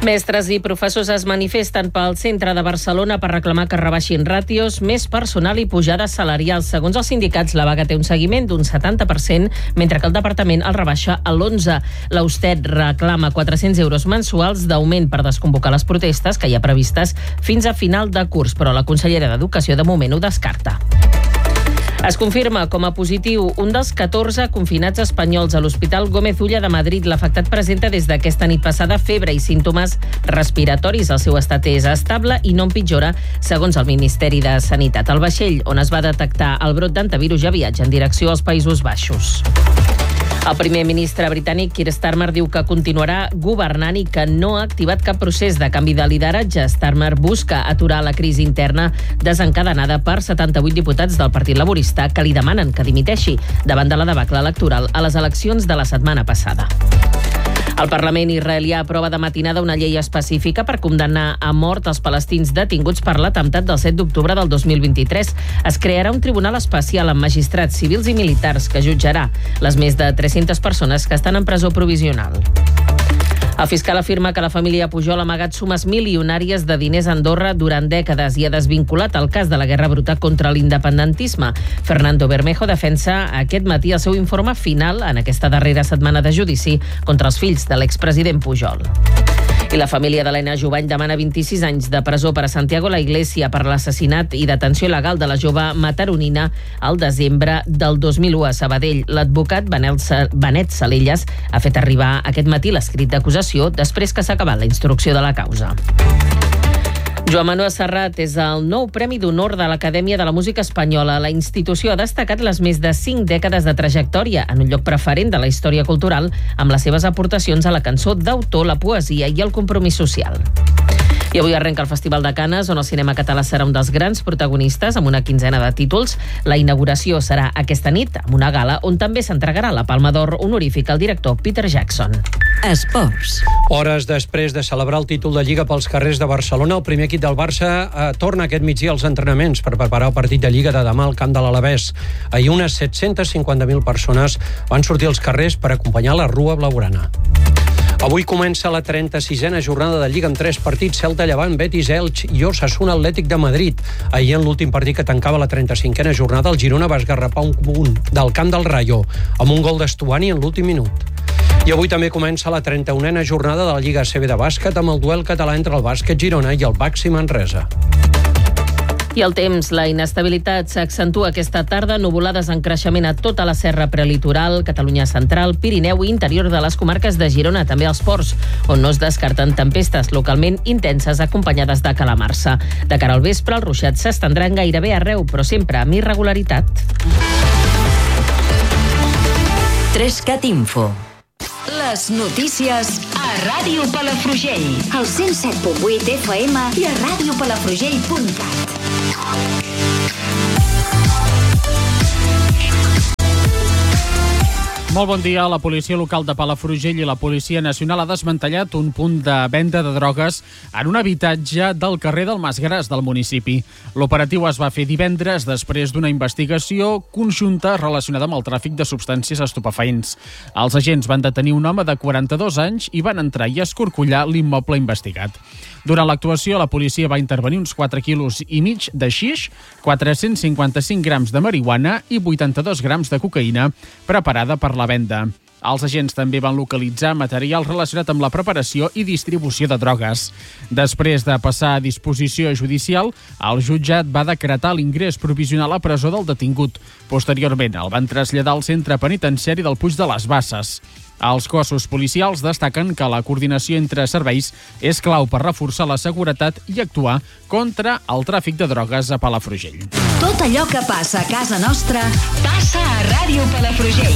Mestres i professors es manifesten pel centre de Barcelona per reclamar que rebaixin ràtios, més personal i pujades salarials. Segons els sindicats, la vaga té un seguiment d'un 70%, mentre que el departament el rebaixa a l'11%. L'Austet reclama 400 euros mensuals d'augment per desconvocar les protestes que hi ha previstes fins a final de curs, però la consellera d'Educació de moment ho descarta. Es confirma com a positiu un dels 14 confinats espanyols a l'Hospital Gómez Ulla de Madrid. L'afectat presenta des d'aquesta nit passada febre i símptomes respiratoris. El seu estat és estable i no empitjora, segons el Ministeri de Sanitat. El vaixell on es va detectar el brot d'antivirus ja viatja en direcció als Països Baixos. El primer ministre britànic Keir Starmer diu que continuarà governant i que no ha activat cap procés de canvi de lideratge. Starmer busca aturar la crisi interna desencadenada per 78 diputats del Partit Laborista que li demanen que dimiteixi davant de la debacle electoral a les eleccions de la setmana passada. El Parlament israelià aprova de matinada una llei específica per condemnar a mort els palestins detinguts per l'atemptat del 7 d'octubre del 2023. Es crearà un tribunal especial amb magistrats civils i militars que jutjarà les més de 300 persones que estan en presó provisional. El fiscal afirma que la família Pujol ha amagat sumes milionàries de diners a Andorra durant dècades i ha desvinculat el cas de la guerra bruta contra l'independentisme. Fernando Bermejo defensa aquest matí el seu informe final en aquesta darrera setmana de judici contra els fills de l'expresident Pujol. I la família de l'Helena Jubany demana 26 anys de presó per a Santiago La Iglesia per l'assassinat i detenció il·legal de la jove mataronina al desembre del 2001 a Sabadell. L'advocat Benet Salellas ha fet arribar aquest matí l'escrit d'acusació després que s'ha acabat la instrucció de la causa. Joan Manuel Serrat és el nou Premi d'Honor de l'Acadèmia de la Música Espanyola. La institució ha destacat les més de 5 dècades de trajectòria en un lloc preferent de la història cultural amb les seves aportacions a la cançó d'autor, la poesia i el compromís social. I avui arrenca el Festival de Canes, on el cinema català serà un dels grans protagonistes amb una quinzena de títols. La inauguració serà aquesta nit amb una gala on també s'entregarà la Palma d'Or honorífica al director Peter Jackson. Esports. Hores després de celebrar el títol de Lliga pels carrers de Barcelona, el primer equip del Barça torna aquest migdia als entrenaments per preparar el partit de Lliga de demà al camp de l'Alavés. Ahir unes 750.000 persones van sortir als carrers per acompanyar la Rua Blaugrana. Avui comença la 36a jornada de Lliga amb 3 partits: Celta, Llevant, Betis, Elx i Osasuna Atlètic de Madrid. Ahir, en l'últim partit que tancava la 35a jornada, el Girona va esgarrapar un punt del camp del Rayo amb un gol d'Estuani en l'últim minut. I avui també comença la 31a jornada de la Lliga ACB de bàsquet amb el duel català entre el Bàsquet Girona i el Baxi Manresa. I el temps, la inestabilitat s'accentua aquesta tarda, nuvolades en creixement a tota la serra prelitoral, Catalunya central, Pirineu i interior de les comarques de Girona, també als ports, on no es descarten tempestes localment intenses acompanyades de calamarsa. De cara al vespre, els ruixats s'estendran gairebé arreu, però sempre amb irregularitat. 3CAT Info. Les notícies a Ràdio Palafrugell, al 107.8 FM i a radiopalafrugell.cat. Molt bon dia. La policia local de Palafrugell i la Policia Nacional ha desmantellat un punt de venda de drogues en un habitatge del carrer del Masgràs del municipi. L'operatiu es va fer divendres després d'una investigació conjunta relacionada amb el tràfic de substàncies estupefaents. Els agents van detenir un home de 42 anys i van entrar i escorcollar l'immoble investigat. Durant l'actuació, la policia va intervenir uns 4,5 quilos de xix, 455 grams de marihuana i 82 grams de cocaïna preparada per la venda. Els agents també van localitzar material relacionat amb la preparació i distribució de drogues. Després de passar a disposició judicial, el jutjat va decretar l'ingrés provisional a presó del detingut. Posteriorment, el van traslladar al centre penitenciari del Puig de les Basses. Els cossos policials destaquen que la coordinació entre serveis és clau per reforçar la seguretat i actuar contra el tràfic de drogues a Palafrugell. Tot allò que passa a casa nostra passa a Ràdio Palafrugell.